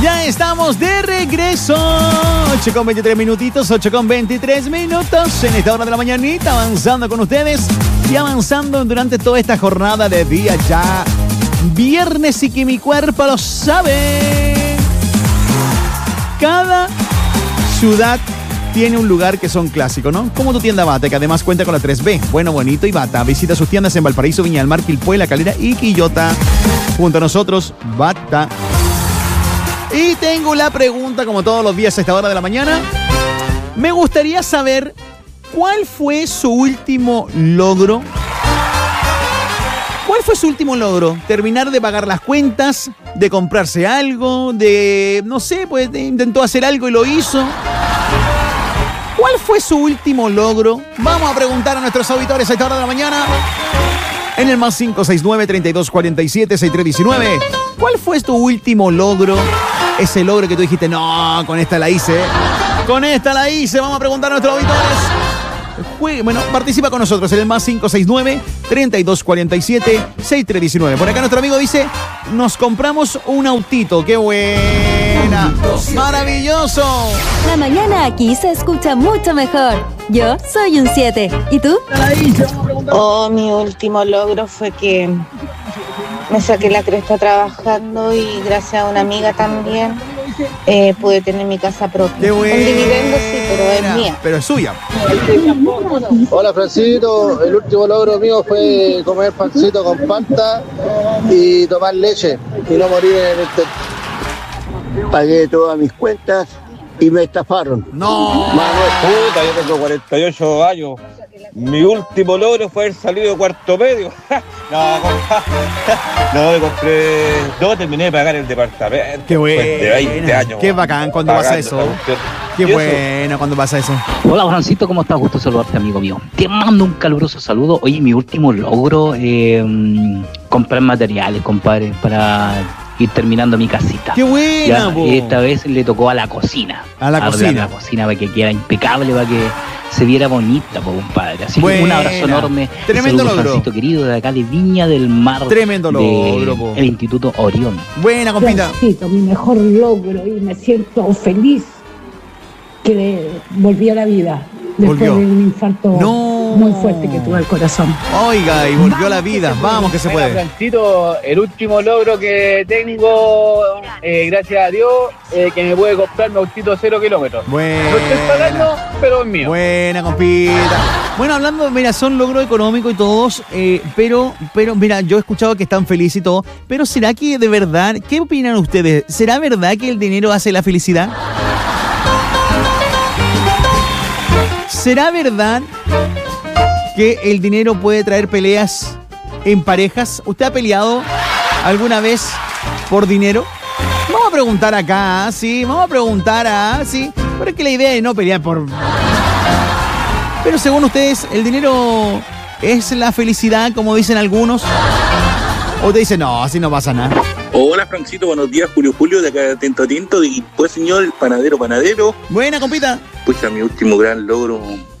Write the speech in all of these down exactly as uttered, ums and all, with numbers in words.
Ya estamos de regreso. ocho con veintitrés minutitos, ocho con veintitrés minutos en esta hora de la mañanita, avanzando con ustedes y avanzando durante toda esta jornada de día ya viernes y que mi cuerpo lo sabe. Cada ciudad tiene un lugar que son clásicos, ¿no? Como tu tienda Bata, que además cuenta con la tres B, Bueno, Bonito y Bata. Visita sus tiendas en Valparaíso, Viña del Mar, Quilpué, La Calera y Quillota. Junto a nosotros, Bata. Y tengo la pregunta, como todos los días a esta hora de la mañana. Me gustaría saber cuál fue su último logro. ¿Cuál fue su último logro? ¿Terminar de pagar las cuentas? ¿De comprarse algo? ¿De, no sé, pues de, intentó hacer algo y lo hizo? ¿Cuál fue su último logro? Vamos a preguntar a nuestros auditores a esta hora de la mañana. En el más cinco seis nueve, treinta y dos cuarenta y siete, sesenta y tres diecinueve. ¿Cuál fue tu último logro? Ese logro que tú dijiste, no, con esta la hice. Con esta la hice. Vamos a preguntar a nuestros auditores. Juegue, bueno, participa con nosotros en el más cinco seis nueve, treinta y dos cuarenta y siete, sesenta y tres diecinueve. Por acá nuestro amigo dice, nos compramos un autito. ¡Qué buena! ¡Maravilloso! La mañana aquí se escucha mucho mejor. Yo soy un siete. ¿Y tú? Oh, mi último logro fue que me saqué la cresta trabajando y gracias a una amiga también eh, pude tener mi casa propia. ¡Qué buena! Un dividendo sí, pero es mía. Pero es suya. Hola, Francito. El último logro mío fue comer pancito con palta y tomar leche y no morir en el intento. Pagué todas mis cuentas y me estafaron. ¡No! Manuel, puta, yo tengo cuarenta y ocho años. Mi último logro fue haber salido de cuarto medio. No, no, me compré. No, terminé de pagar el departamento. Qué bueno. De veinte años. Qué bacán cuando pasa eso. Qué bueno cuando pasa eso. Hola, Francito, ¿cómo estás? Gusto saludarte, amigo mío. Te mando un caluroso saludo. Oye, mi último logro, eh, comprar materiales, compadre, para ir terminando mi casita. ¡Qué buena! Ya, y esta vez le tocó a la cocina. A la Arreglar cocina. la cocina para que quedara impecable, para que se viera bonita, po, compadre. Así que Buena. un abrazo enorme. Tremendo Saludos, logro. Francito querido, de acá de Viña del Mar. Tremendo logro, po. El Instituto Orión. Buena, compita. Francito, mi mejor logro y me siento feliz que de- volví a la vida después Volvió. de un infarto No. muy fuerte que tuve al corazón. Oiga, y volvió a la vida. Vamos que se Mira, puede. Francito, el último logro que tengo, eh, gracias a Dios, eh, que me puede comprar mi autito cero kilómetros. No estoy pagando, Buena. pero es mío. Buena, compita. Bueno, hablando, mira, son logros económicos y todos, eh, pero, pero, mira, yo he escuchado que están felices y todo, pero ¿será que de verdad, qué opinan ustedes? ¿Será verdad que el dinero hace la felicidad? ¿Será verdad que el dinero puede traer peleas en parejas? ¿Usted ha peleado alguna vez por dinero? Vamos a preguntar acá, sí, vamos a preguntar a, sí, pero es que la idea es no pelear por... Pero según ustedes, ¿el dinero es la felicidad, como dicen algunos? ¿O te dicen, no, así no pasa nada? Hola, Francito, buenos días, Julio Julio, de acá de Tinto a Tinto, y pues, señor, el panadero, panadero. Buena, compita. Pucha, mi último gran logro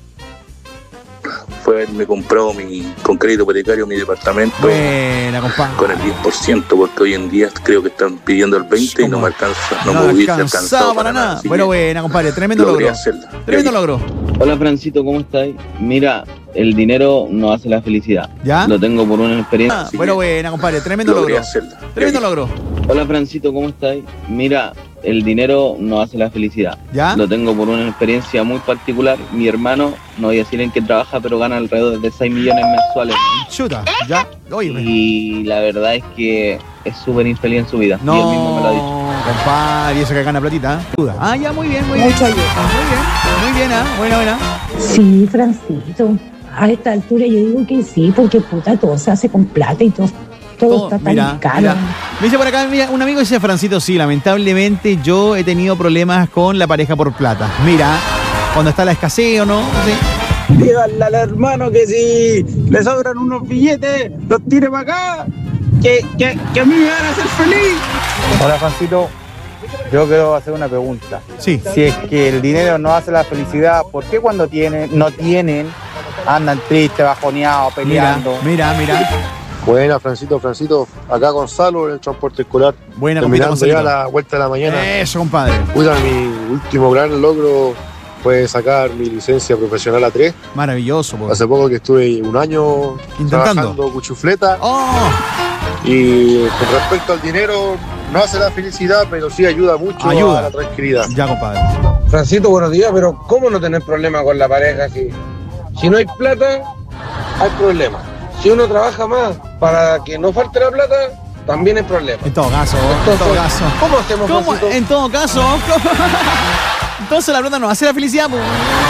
fue haberme comprado mi, con crédito hipotecario mi departamento. Buena, compa. Con el diez por ciento, porque hoy en día creo que están pidiendo el veinte por ciento y no me alcanza, no, No me hubiese alcanzaba alcanzado para nada. así Bueno, que buena, compadre. Tremendo logré logro. hacerla. Tremendo logro. Hola, Francito, ¿cómo estás? Mira, el dinero no hace la felicidad. ¿Ya? Lo tengo por una experiencia. Ah, bueno, buena, compadre. Tremendo Logré logro. hacerla. Tremendo logro. Hola, Francito, ¿cómo estás? Mira, el dinero no hace la felicidad. ¿Ya? Lo tengo por una experiencia muy particular. Mi hermano, no voy a decir en qué trabaja, pero gana alrededor de seis millones mensuales. Chuta, ya. Oye, y la verdad es que es súper infeliz en su vida. no, Y él mismo me lo ha dicho. compadre, y eso que gana platita. ¿eh? Duda. Ah, ya, muy bien, muy bien. Mucho ayuda. Muy bien, muy bien, ¿ah? Buena, buena. Sí, Francito. A esta altura yo digo que sí, porque puta, todo se hace con plata y todo, todo está tan Mira, caro. mira. Me dice por acá, mira, un amigo dice, Francito, sí, lamentablemente yo he tenido problemas con la pareja por plata. Mira, cuando está la escasez o no, sí. Díganle al hermano que si le sobran unos billetes, los tire para acá, que, que, que a mí me van a hacer feliz. Hola, Francito. Yo quiero hacer una pregunta. Sí. Si es que el dinero no hace la felicidad, ¿por qué cuando tienen, no tienen, andan tristes, bajoneados, peleando? Mira, mira. Buena, Francito, Francito. Acá Gonzalo en el transporte escolar. Buena, terminando compita, ya la vuelta de la mañana. Eso, compadre. Puta, mi último gran logro fue sacar mi licencia profesional A tres. Maravilloso. Po. Hace poco que estuve un año intentando trabajando cuchufleta. Oh. Y con respecto al dinero, no hace la felicidad, pero sí ayuda mucho ayuda. a la tranquilidad. Ya, compadre. Francito, buenos días, pero ¿cómo no tener problema con la pareja? Si, si no hay plata, hay problema. Si uno trabaja más para que no falte la plata, también hay problema. En todo caso, Entonces, en todo caso. ¿Cómo hacemos, ¿Cómo? Francito? En todo caso, ¿cómo? Entonces la plata no hace la felicidad. Po.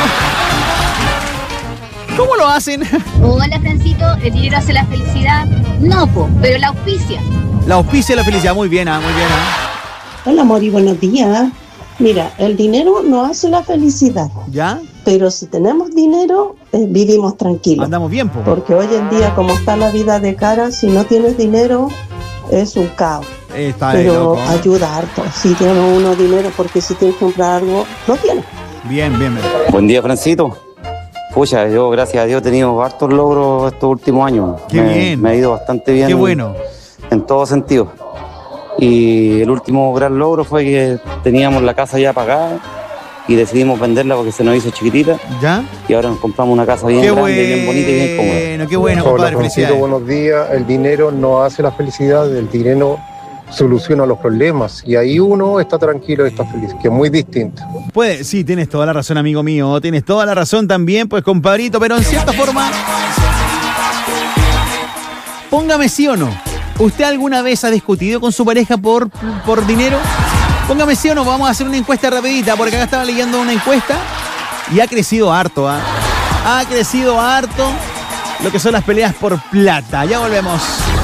¿Cómo lo hacen? Hola, Francito, ¿el dinero hace la felicidad? No, po, pero la auspicia. La auspicia la felicidad, muy bien, ah, muy bien. Ah. Hola, Mori, buenos días. Mira, el dinero no hace la felicidad. ¿Ya? Pero si tenemos dinero, eh, vivimos tranquilos. Andamos bien, po. Porque hoy en día, como está la vida de cara, si no tienes dinero, es un caos. Está Pero ayuda harto. Si tiene uno dinero, porque si tienes que comprar algo, lo tienes. Bien, bien, bien. Buen día, Francito. Pucha, yo gracias a Dios he tenido hartos logros estos últimos años. Qué me, bien. Me ha ido bastante bien. Qué bueno. En todo sentido. Y el último gran logro fue que teníamos la casa ya pagada y decidimos venderla porque se nos hizo chiquitita. ¿Ya? Y ahora nos compramos una casa bien qué grande, bueno, bien bonita y bien cómoda. Bueno, qué bueno, compadre. Hola, Francito, buenos días. El dinero no hace la felicidad, el dinero soluciona los problemas y ahí uno está tranquilo y está feliz, que es muy distinto. Puede, sí, tienes toda la razón, amigo mío. Tienes toda la razón también, pues, compadrito, pero en cierta forma, póngame sí o no. ¿Usted alguna vez ha discutido con su pareja por, por dinero? Póngame sí o no, vamos a hacer una encuesta rapidita, porque acá estaba leyendo una encuesta y ha crecido harto, ¿ah? ¿eh? Ha crecido harto lo que son las peleas por plata. Ya volvemos.